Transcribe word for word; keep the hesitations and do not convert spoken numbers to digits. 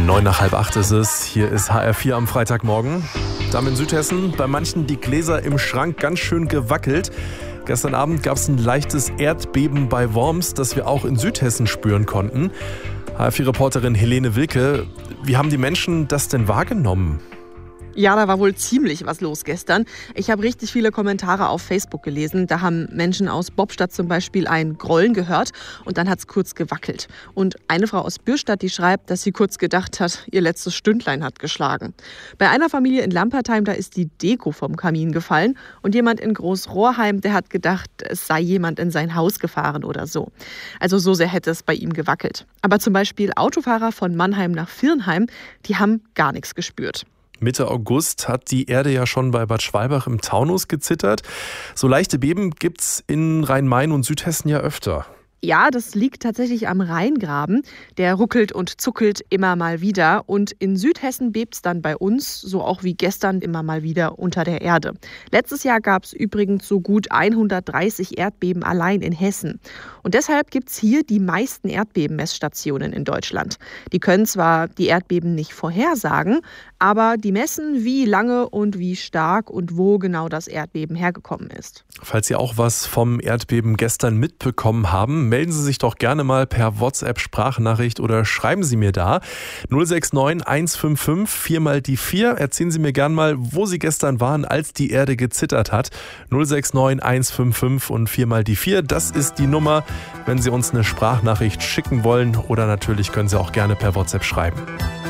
Neun nach halb acht ist es. Hier ist H R vier am Freitagmorgen. Da haben in Südhessen bei manchen die Gläser im Schrank ganz schön gewackelt. Gestern Abend gab es ein leichtes Erdbeben bei Worms, das wir auch in Südhessen spüren konnten. H R vier-Reporterin Helene Wilke, wie haben die Menschen das denn wahrgenommen? Ja, da war wohl ziemlich was los gestern. Ich habe richtig viele Kommentare auf Facebook gelesen. Da haben Menschen aus Bobstadt zum Beispiel ein Grollen gehört und dann hat es kurz gewackelt. Und eine Frau aus Bürstadt, die schreibt, dass sie kurz gedacht hat, ihr letztes Stündlein hat geschlagen. Bei einer Familie in Lampertheim, da ist die Deko vom Kamin gefallen und jemand in Großrohrheim, der hat gedacht, es sei jemand in sein Haus gefahren oder so. Also so sehr hätte es bei ihm gewackelt. Aber zum Beispiel Autofahrer von Mannheim nach Viernheim, die haben gar nichts gespürt. Mitte August hat die Erde ja schon bei Bad Schwalbach im Taunus gezittert. So leichte Beben gibt's in Rhein-Main und Südhessen ja öfter. Ja, das liegt tatsächlich am Rheingraben. Der ruckelt und zuckelt immer mal wieder. Und in Südhessen bebt's dann bei uns, so auch wie gestern, immer mal wieder unter der Erde. Letztes Jahr gab's übrigens so gut hundertdreißig Erdbeben allein in Hessen. Und deshalb gibt's hier die meisten Erdbebenmessstationen in Deutschland. Die können zwar die Erdbeben nicht vorhersagen, aber die messen, wie lange und wie stark und wo genau das Erdbeben hergekommen ist. Falls Sie auch was vom Erdbeben gestern mitbekommen haben, melden Sie sich doch gerne mal per WhatsApp-Sprachnachricht oder schreiben Sie mir da. null sechs neun eins fünf fünf vier mal die vier. Erzählen Sie mir gerne mal, wo Sie gestern waren, als die Erde gezittert hat. null sechs neun eins fünf fünf und vier mal die vier. Das ist die Nummer, wenn Sie uns eine Sprachnachricht schicken wollen. Oder natürlich können Sie auch gerne per WhatsApp schreiben.